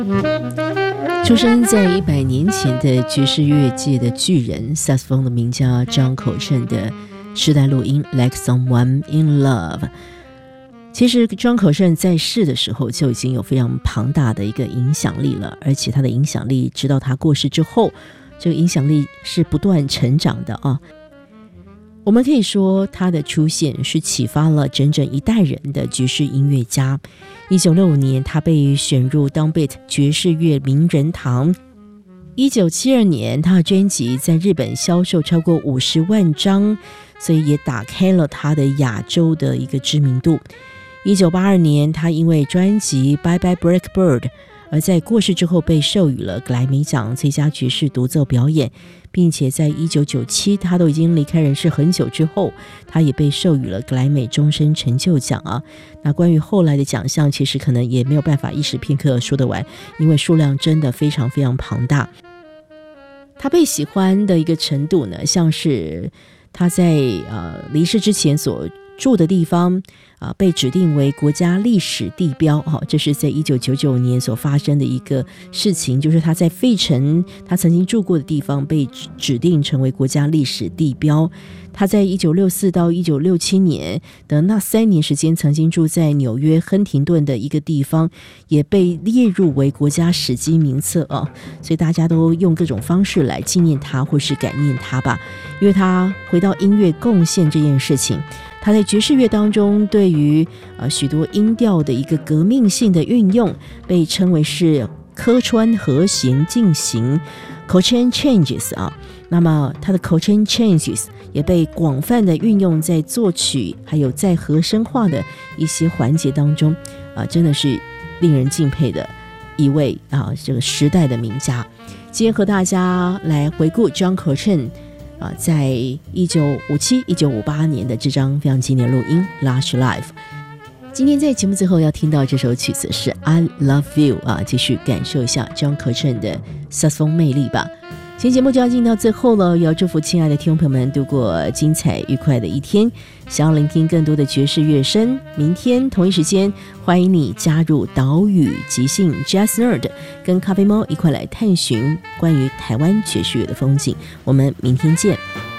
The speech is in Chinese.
出生在100年前的爵士乐界的巨人，萨克斯风的名家张口振的时代录音《Like Someone in Love》。其实张口振在世的时候就已经有非常庞大的一个影响力了，而且他的影响力直到他过世之后，这个影响力是不断成长的啊。我们可以说他的出现是启发了整整一代人的爵士音乐家。1965年他被选入 Downbeat 爵士乐名人堂。1972年他的专辑在日本销售超过50万张，所以也打开了他的亚洲的一个知名度。1982年他因为专辑 Bye Bye Blackbird 而在过世之后被授予了格莱美奖最佳爵士独奏表演，并且在1997他都已经离开人世很久之后，他也被授予了格莱美终身成就奖啊。那关于后来的奖项，其实可能也没有办法一时片刻说得完，因为数量真的非常非常庞大。他被喜欢的一个程度呢，像是他在离世之前所住的地方被指定为国家历史地标，这是在1999年所发生的一个事情，就是他在费城他曾经住过的地方被指定成为国家历史地标。他在1964到1967年的那3年时间曾经住在纽约亨廷顿的一个地方，也被列入为国家史迹名册所以大家都用各种方式来纪念他或是感念他吧。因为他回到音乐贡献这件事情，他在爵士乐当中对于许多音调的一个革命性的运用，被称为是科川和弦进行 Coltrane Changes 那么他的 Coltrane Changes 也被广泛的运用在作曲还有在和声化的一些环节当中真的是令人敬佩的一位这个时代的名家。今天和大家来回顾 John Coltrane在1957、1958年的这张非常经典录音 Lush Life。 今天在节目最后要听到这首曲子是 I Love You 继续感受一下 John Coltrane 的萨克斯风魅力吧。今天节目就要进到最后了，要祝福亲爱的听众朋友们度过精彩愉快的一天。想要聆听更多的爵士乐声，明天同一时间欢迎你加入岛屿即兴 Jazz Nerd， 跟咖啡猫一块来探寻关于台湾爵士乐的风景。我们明天见。